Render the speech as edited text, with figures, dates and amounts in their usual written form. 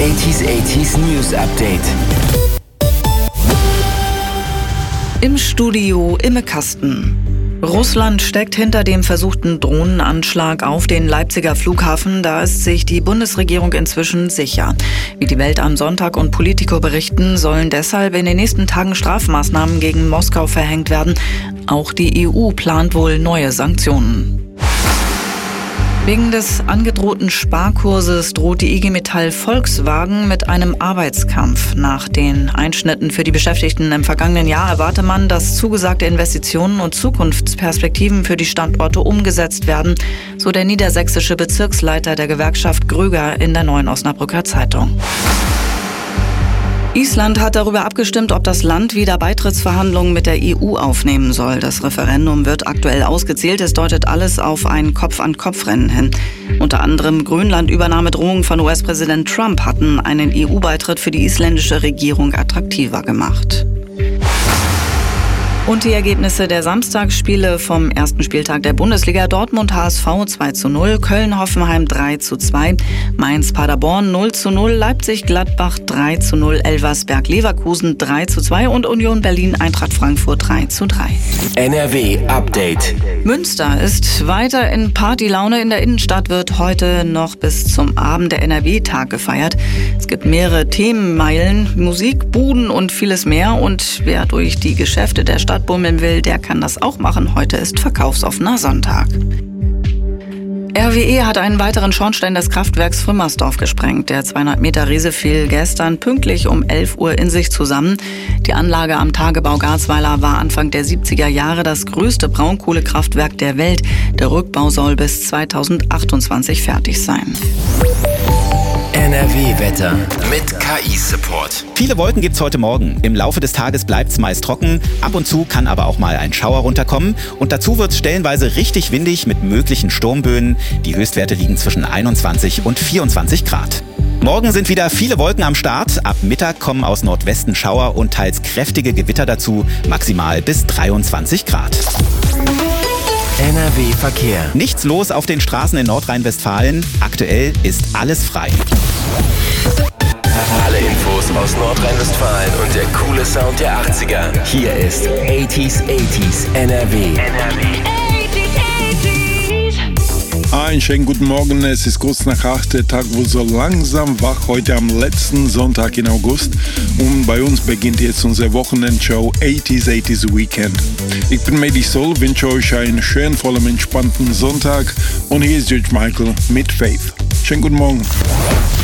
80s News Update. Im Studio Imme Kasten. Russland steckt hinter dem versuchten Drohnenanschlag auf den Leipziger Flughafen. Da ist sich die Bundesregierung inzwischen sicher. Wie die Welt am Sonntag und Politico berichten, sollen deshalb in den nächsten Tagen Strafmaßnahmen gegen Moskau verhängt werden. Auch die EU plant wohl neue Sanktionen. Wegen des angedrohten Sparkurses droht die IG Metall Volkswagen mit einem Arbeitskampf. Nach den Einschnitten für die Beschäftigten im vergangenen Jahr erwarte man, dass zugesagte Investitionen und Zukunftsperspektiven für die Standorte umgesetzt werden, so der niedersächsische Bezirksleiter der Gewerkschaft Gröger in der Neuen Osnabrücker Zeitung. Island hat darüber abgestimmt, ob das Land wieder Beitrittsverhandlungen mit der EU aufnehmen soll. Das Referendum wird aktuell ausgezählt. Es deutet alles auf ein Kopf-an-Kopf-Rennen hin. Unter anderem Grönland-Übernahmedrohungen von US-Präsident Trump hatten einen EU-Beitritt für die isländische Regierung attraktiver gemacht. Und die Ergebnisse der Samstagsspiele vom ersten Spieltag der Bundesliga: Dortmund HSV 2:0, Köln-Hoffenheim 3:2, Mainz-Paderborn 0:0, Leipzig-Gladbach 3:0, Elversberg-Leverkusen 3:2 und Union Berlin-Eintracht Frankfurt 3:3. NRW Update. Münster ist weiter in Partylaune. In der Innenstadt wird heute noch bis zum Abend der NRW-Tag gefeiert. Es gibt mehrere Themenmeilen, Musik, Buden und vieles mehr. Und wer durch die Geschäfte der Stadt bummeln will, der kann das auch machen. Heute ist verkaufsoffener Sonntag. RWE hat einen weiteren Schornstein des Kraftwerks Frümmersdorf gesprengt. Der 200-Meter-Riese fiel gestern pünktlich um 11 Uhr in sich zusammen. Die Anlage am Tagebau Garzweiler war Anfang der 70er Jahre das größte Braunkohlekraftwerk der Welt. Der Rückbau soll bis 2028 fertig sein. NRW-Wetter mit KI-Support. Viele Wolken gibt's heute Morgen. Im Laufe des Tages bleibt's meist trocken. Ab und zu kann aber auch mal ein Schauer runterkommen. Und dazu wird's stellenweise richtig windig mit möglichen Sturmböen. Die Höchstwerte liegen zwischen 21 und 24 Grad. Morgen sind wieder viele Wolken am Start. Ab Mittag kommen aus Nordwesten Schauer und teils kräftige Gewitter dazu. Maximal bis 23 Grad. NRW-Verkehr. Nichts los auf den Straßen in Nordrhein-Westfalen. Aktuell ist alles frei. Alle Infos aus Nordrhein-Westfalen und der coole Sound der 80er. Hier ist 80s NRW. Einen schönen guten Morgen, es ist kurz nach 8, der Tag wird so langsam wach, heute am letzten Sonntag in August, und bei uns beginnt jetzt unsere Wochenendshow 80s Weekend. Ich bin Medi Soul, wünsche euch einen schönen, vollen, entspannten Sonntag, und hier ist George Michael mit Faith. Schönen guten Morgen.